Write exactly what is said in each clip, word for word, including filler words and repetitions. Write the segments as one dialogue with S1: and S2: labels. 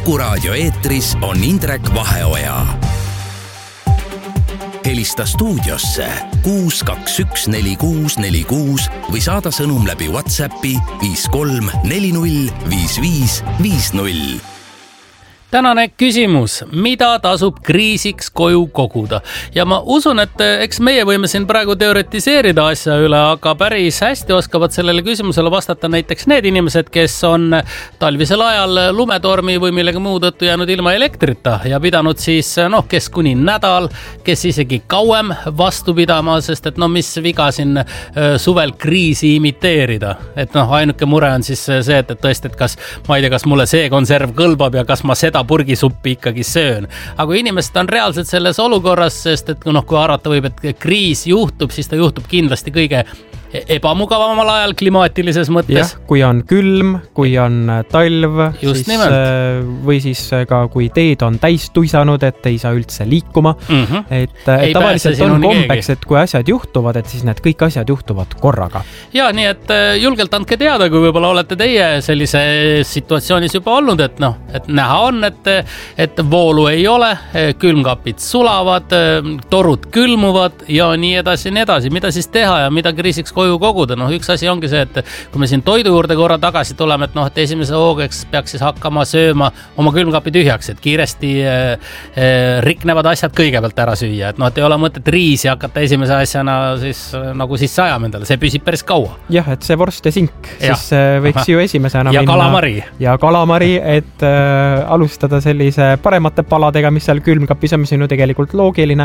S1: Kuku Raadio eetris on Indrek Vaheoja. Helista stuudiosse kuus kaks üks neli kuus neli kuus või saada sõnum läbi WhatsAppi viis kolm neli null viis viis viis null.
S2: Tänane küsimus, mida tasub kriisiks koju koguda? Ja ma usun, et eks meie võime siin praegu teoretiseerida asja üle, aga päris hästi oskavad sellele küsimusele vastata näiteks need inimesed, kes on talvisel ajal lumetormi või millega muu tõttu jäänud ilma elektrita ja pidanud siis, noh, kes kuni nädal, kes isegi kauem vastu pidama, sest et no mis viga siin suvel kriisi imiteerida. Et noh, ainuke mure on siis see, et, et tõesti, et kas, ma ei tea, kas mulle see konserv kõlbab ja kas ma seda purgisuppi ikkagi söön. Aga kui inimesed on reaalselt selles olukorras, sest et noh, kui arvata võib, et kriis juhtub, siis ta juhtub kindlasti kõige ebamugavamal ajal klimaatilises mõttes.
S3: Jah, kui on külm, kui on talv,
S2: Just
S3: siis,
S2: nimelt.
S3: või siis ka kui teed on täis tuisanud, et ei saa üldse liikuma.
S2: Mm-hmm.
S3: Et, et tavaliselt on kombeks, et kui asjad juhtuvad, et siis need kõik asjad juhtuvad korraga.
S2: Ja nii, et julgelt andke teada, kui võib-olla olete teie sellise situatsioonis juba olnud, et noh, et näha on, et, et voolu ei ole, külmkapid sulavad, torud külmuvad ja nii edasi, nii edasi. Mida siis teha ja mida kriisiks koju koguda? Noh, üks asi ongi see, et kui me siin toidu juurde korra tagasi tuleme, et noh, et esimese hoogeks peaks siis hakkama sööma oma külmkapi tühjaks, et kiiresti äh, riknevad asjad kõigepealt ära süüa. Et noh, et ei ole mõtet riisi hakata esimese asjana siis nagu sisse ajama endale. See püsib päris kaua.
S3: Jah, et see vorst ja sink,
S2: ja.
S3: siis võiks Aha. ju esimesena
S2: ja
S3: minna.
S2: Kalamari.
S3: Ja kalamari, et äh, alustada sellise paremate paladega, mis seal külmkapis on, mis on ju tegelikult loogiline,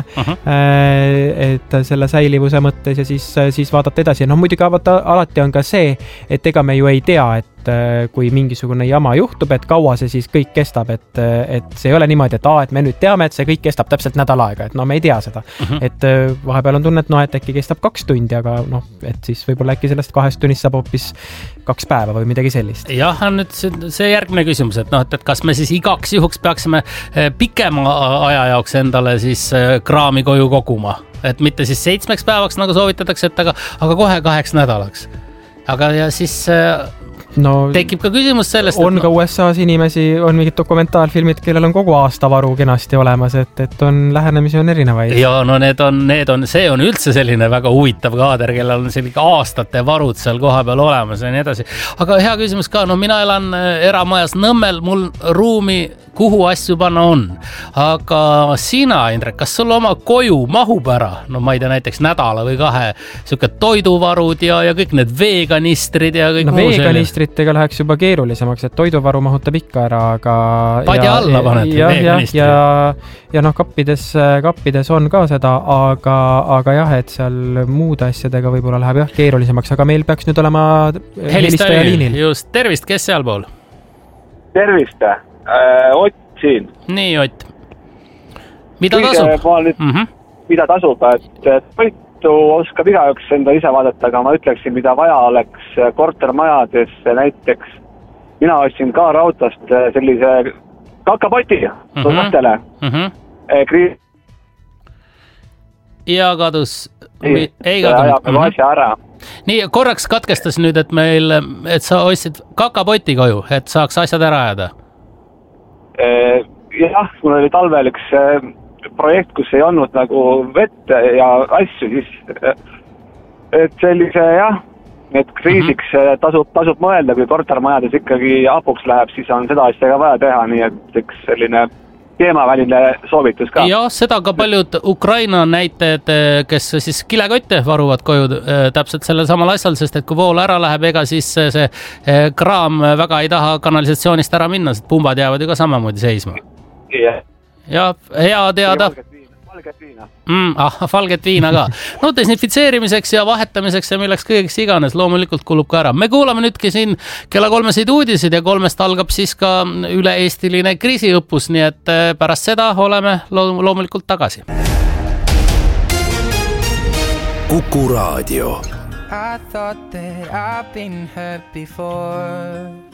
S3: äh, et selle säilivuse mõttes ja siis, siis vaadata edasi. No muidugi vaata, alati on ka see, et ega me ju ei tea, et kui mingisugune jama juhtub, et kaua see siis kõik kestab, et, et see ei ole niimoodi, et, aa, et me nüüd teame, et see kõik kestab täpselt nädal aega, et no me ei tea seda. Uh-huh. Et vahepeal on tunne, et no, et äkki kestab kaks tundi, aga noh, et siis võib-olla äkki sellest kahest tunnist saab hoopis kaks päeva või midagi sellist.
S2: Jah, on nüüd see järgmine küsimus, et noh, et, et kas me siis igaks juhuks peaksime pikema aja jaoks endale siis kraami koju koguma, et mitte siis seitsmeks päevaks nagu soovitatakse, et aga, aga kohe kaheks nädalaks. Aga ja siis no, tekib ka küsimus sellest,
S3: on et, ka U S A-s inimesi, on mingid dokumentaalfilmid, kellel on kogu aasta varu kenasti olemas, et, et on lähenemisi on erinevaid.
S2: Ja no need on, need on, see on üldse selline väga huvitav kaader, kellel on selline aastate varud seal koha peal olemas ja nii edasi. Aga hea küsimus ka, no mina elan eramajas Nõmmel, mul ruumi kuhu asju panna on. Aga sina, Indrek, kas sul oma koju mahub ära? No ma ei tea, näiteks nädala või kahe siuke toiduvarud ja, ja kõik need veekanistrid ja kõik
S3: no, muu veekanistritega läheks juba keerulisemaks, et toiduvaru mahutab ikka ära, aga
S2: padja ja, alla paned
S3: ja, veekanistri. Ja, ja, ja noh, kappides, kappides on ka seda, aga, aga jah, et seal muude asjadega võib-olla läheb jah keerulisemaks, aga meil peaks nüüd olema helistaja liinil.
S2: Just, tervist, kes seal pool?
S4: Tervist! Äh, Ott siin.
S2: Nii, Ott. Mida tasub?
S4: Nüüd, mm-hmm. Mida tasub, et toitu oskab igaüks enda ise vaadata, aga ma ütleksin, mida vaja oleks kortermajades näiteks. Mina ostsin ka rautast sellise kakapoti mm-hmm. lastele. Mm-hmm. Kriis...
S2: Ja kadus...
S4: Ei, ei kadunud. Mm-hmm. Asja ära.
S2: Nii, korraks katkestas nüüd, et meil, et sa ostsid kakapoti koju, et saaks asjad ära ajada.
S4: Jah, mul oli talvel üks projekt, kus ei olnud nagu vett ja asju, siis et sellise jah, et kriisiks tasub, tasub mõelda, kui kortermajades ikkagi apuks läheb, siis on seda asja ka vaja teha, nii et üks selline teemaväline soovitus ka.
S2: Ja seda ka paljud Ukraina näitajad, kes siis kilekotte varuvad koju täpselt sellel samal asjal, sest et kui vool ära läheb, ega siis see kraam väga ei taha kanalisatsioonist ära minna, sest pumbad jäävad ju ka samamoodi seisma.
S4: Yeah.
S2: Ja hea teada.
S4: Valget viina.
S2: Mm, ah, valget viina ka. No desinfitseerimiseks ja vahetamiseks ja milleks kõigeks iganes loomulikult kulub ka ära. Me kuulame nüüdki siin kella kolmesid uudisid ja kolmest algab siis ka üle-eestiline kriisiõppus, nii et pärast seda oleme loomulikult tagasi.
S1: Kuku Raadio.
S5: I thought that I've been hurt before.